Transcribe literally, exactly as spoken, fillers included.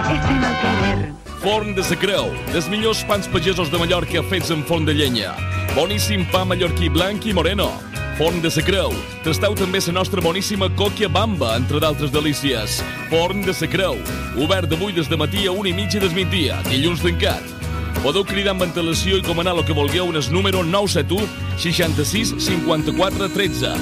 es el querer. Forn de sa Creu, dels millors pans pagesos de Mallorca fets en forn de llenya. Boníssim pa mallorquí blanc i moreno. Forn de sa Creu. Tasteu també la nostra boníssima còquia bamba, entre d'altres delícies. Forn de sa Creu. Obert d'avui des de matí a una i mitja del migdia, dilluns tancat. Podeu cridar amb antelació i comanar el que vulgueu en el número nou set u seixanta-sis cinquanta-quatre tretze.